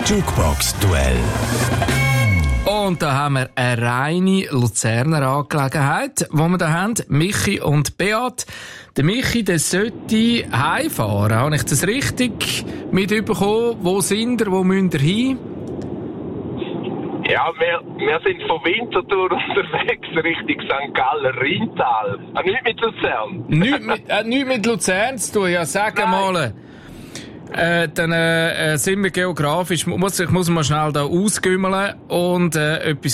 Jukebox-Duell. Und da haben wir eine reine Luzerner Angelegenheit, wo wir da haben, Michi und Beat. Der Michi, der sollte heimfahren. Habe ich das richtig mitbekommen? Wo sind ihr? Wo müsst ihr hin? Ja, wir sind von Winterthur unterwegs Richtung St. Galler Rheintal. Nicht mit Luzern. Nicht mit Luzern zu tun, ja, sag mal. Dann sind wir geografisch, ich muss mal schnell da ausgümmeln und etwas